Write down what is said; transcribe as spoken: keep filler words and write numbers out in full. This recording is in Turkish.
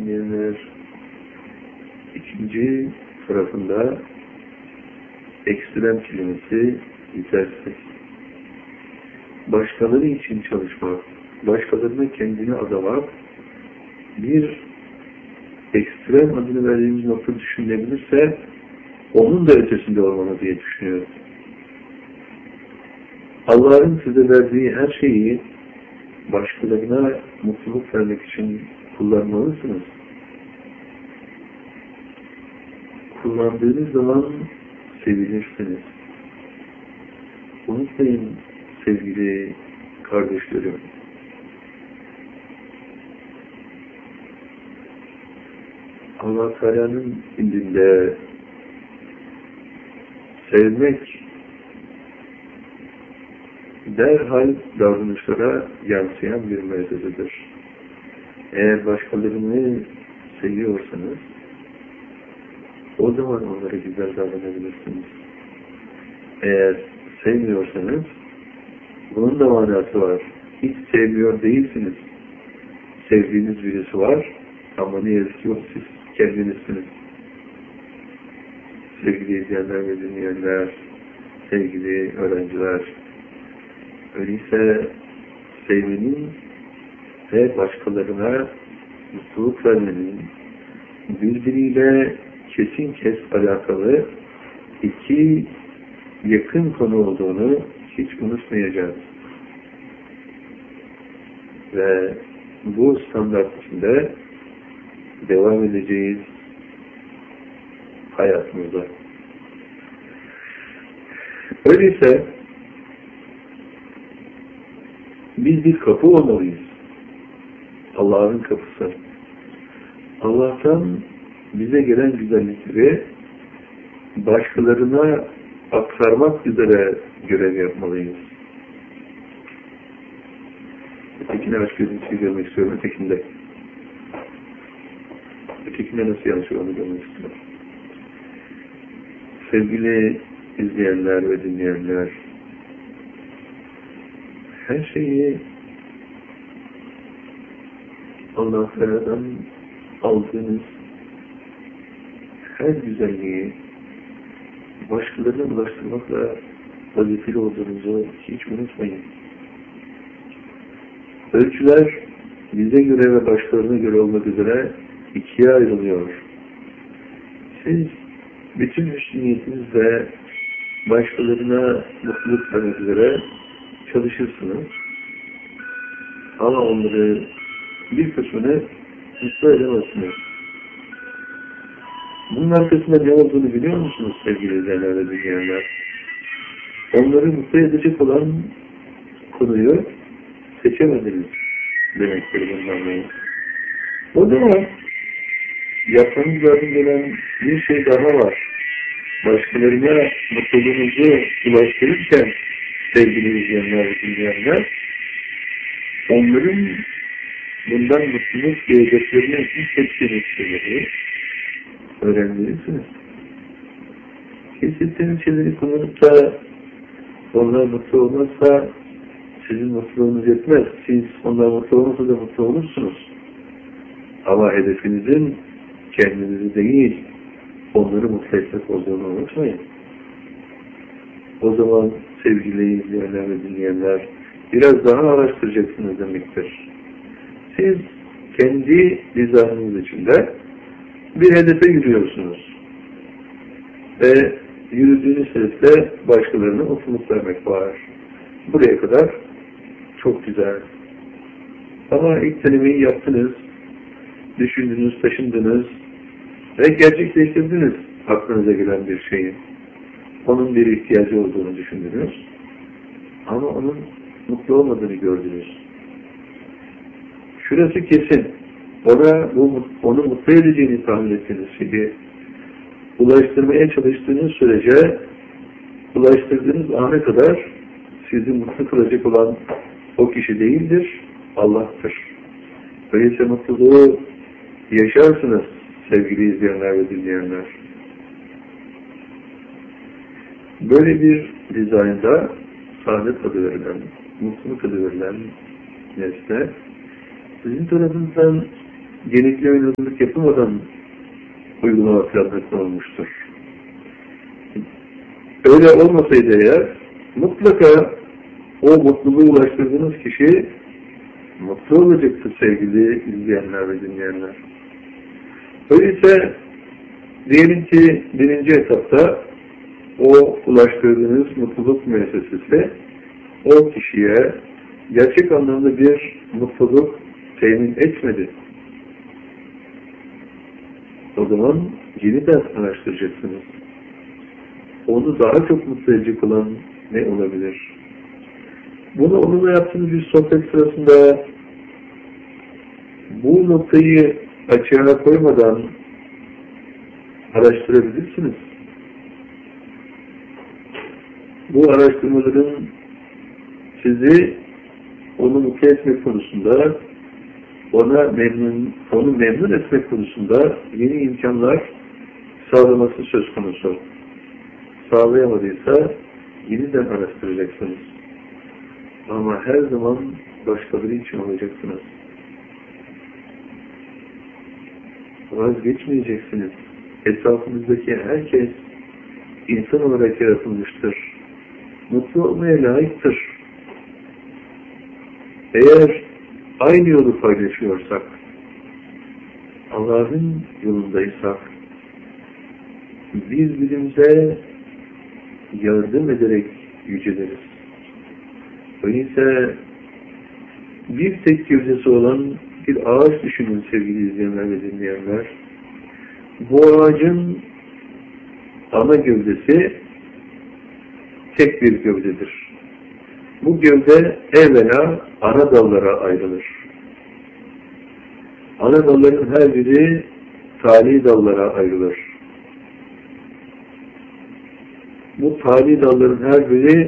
dinleyenler, ikinci tarafında ekstrem kelimesi yetersiz. Başkaları için çalışmak, başkalarına kendini adamak, bir ekstrem adını verdiğimiz nokta düşünülebilirse onun da ötesinde olmalı diye düşünüyorum. Allah'ın size verdiği her şeyi başkalarına mutluluk vermek için kullanmalısınız. Kullandığınız zaman sevilirsiniz. Unutmayın sevgili kardeşlerim. Allah Teala'nın indinde sevmek derhal davranışlara yansıyan bir mevzudur. Eğer başkalarını seviyorsanız o zaman onlara güzel davranabilirsiniz. Eğer sevmiyorsanız bunun da manası var. Hiç sevmiyor değilsiniz. Sevdiğiniz birisi var ama ne yazık ki o siz kendinizsiniz. Sevgili izleyenler ve dinleyenler, sevgili öğrenciler, öyleyse sevmenin ve başkalarına mutluluk vermenin birbiriyle kesin kes alakalı iki yakın konu olduğunu hiç unutmayacağız. Ve bu standart içinde devam edeceğiz hayatımızda. Öyleyse biz bir kapı olmalıyız. Allah'ın kapısı. Allah'tan bize gelen güzellikleri başkalarına aktarmak üzere görev yapmalıyız. Ötekine aşk gözüntüsü görmek istiyorum, ötekinde. Ötekinde nasıl yanlışıyor onu görmek istiyorum. Sevgili izleyenler ve dinleyenler, her şeyi Allah Teala'dan aldığınız her güzelliği başkalarına ulaştırmakla vazifeli olduğunuzu hiç unutmayın. Ölçüler bize göre ve başkalarına göre olmak üzere ikiye ayrılıyor. Siz bütün hüsnü niyetinizle başkalarına mutluluk vermek üzere çalışırsınız. Ama onları bir kısmını mutlu edemezsiniz. Bunun arkasında ne olduğunu biliyor musunuz sevgili izleyenler ve dinleyenler? Onları mutlu edecek olan konuyu seçemediniz demektir bunun anlamı. O zaman yapmanız lazım gelen bir şey daha var. Başkalarına mutluluğunuzu ulaştırırken sevgili izleyenler ve dinleyenler, onların bundan mutluluk diyeceklerine hissettiğiniz şeyleri öğrenmelisiniz. Hissettiğiniz şeyleri kullanıp da onlar mutlu olmazsa sizin mutluluğunuz yetmez. Siz onlar mutlu olmasa da mutlu olursunuz. Ama hedefinizin kendinizi değil, onları mutlu etmek olduğunu unutmayın. O zaman sevgili izleyenler ve dinleyenler biraz daha araştıracaksınız demektir. Siz kendi nizamınız içinde bir hedefe yürüyorsunuz. Ve yürüdüğünüz hedefte başkalarına mutluluk vermek var. Buraya kadar çok güzel. Ama ilk denemeyi yaptınız, düşündünüz, taşındınız ve gerçekleştirdiniz aklınıza gelen bir şeyi. Onun bir ihtiyacı olduğunu düşündünüz. Ama onun mutlu olmadığını gördünüz. Şurası kesin. Ona bu, onu mutlu edeceğini tahmin ettiğiniz şeyi ulaştırmaya çalıştığınız sürece ulaştırdığınız ana kadar sizi mutlu kılacak olan o kişi değildir, Allah'tır. Öyleyse mutluluğu yaşarsınız sevgili izleyenler ve dinleyenler. Böyle bir dizaynda saadet adı verilen, mutluluk adı verilen nesne sizin tarafınızdan gerekli önlülük yapılmadan uygulama planları olmuştur. Öyle olmasaydı eğer, mutlaka o mutluluğu ulaştırdığınız kişi mutlu olacaktır sevgili izleyenler ve dinleyenler. Öyleyse diyelim ki birinci etapta o ulaştırdığınız mutluluk müessesesi o kişiye gerçek anlamda bir mutluluk temin etmedi. O zaman yeniden araştıracaksınız. Onu daha çok mutlu edecek olan ne olabilir? Bunu onunla yaptığınız bir sohbet sırasında bu noktayı açığa koymadan araştırabilirsiniz. Bu araştırmaların sizi onu mutlu etmek konusunda, ona memnun, onu memnun etmek konusunda yeni imkanlar sağlaması söz konusu. Sağlayamadıysa yeniden araştıracaksınız. Ama her zaman başkaları için olacaksınız. Vazgeçmeyeceksiniz. Etrafınızdaki herkes insan olarak yaratılmıştır. Mutlu olmaya layıktır. Eğer aynı yolu paylaşıyorsak, Allah'ın yolundaysak, biz birbirimize yardım ederek yüceleriz. Öyleyse bir tek gövdesi olan bir ağaç düşünün sevgili izleyenler ve dinleyenler. Bu ağacın ana gövdesi tek bir gövdedir. Bu gövde evvela ana dallara ayrılır. Ana dalların her biri tali dallara ayrılır. Bu tali dalların her biri